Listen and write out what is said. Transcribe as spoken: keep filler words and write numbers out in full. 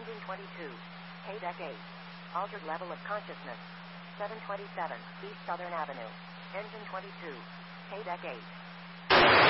Engine twenty-two. K-Deck eight. Altered level of consciousness. seven twenty-seven East Southern Avenue. Engine twenty-two. K-Deck eight.